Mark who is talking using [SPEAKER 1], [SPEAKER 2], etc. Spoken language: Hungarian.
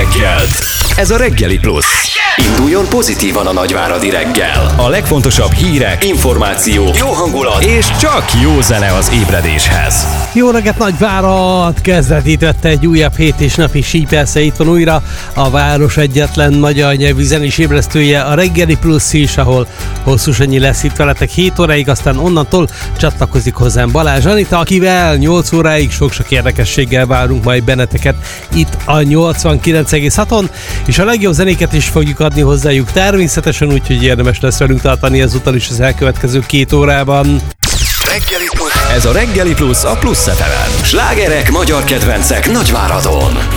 [SPEAKER 1] reggelt. Ez a Reggeli Plusz. Induljon pozitívan a nagyváradi reggel. A legfontosabb hírek, információk, jó hangulat és csak jó zene az ébredéshez.
[SPEAKER 2] Jó reggelt, Nagyvárad! Kezdetítette egy újabb hét és napi sípersze. Itt van újra a város egyetlen magyar nyelvű zenés ébresztője, a Reggeli Plusz is, ahol Hosszú Sanyi lesz itt veletek 7 óráig, aztán onnantól csatlakozik hozzám Balázs Anita, akivel 8 óráig sok-sok érdekességgel várunk majd benneteket itt a 89,6-on, és a legjobb zenéket is fogjuk adni hozzájuk természetesen, úgyhogy érdemes lesz velünk tartani ezúttal is az elkövetkező 2 órában.
[SPEAKER 1] Ez a Reggeli Plusz a Plusz FM-en. Slágerek, magyar kedvencek Nagyváradon.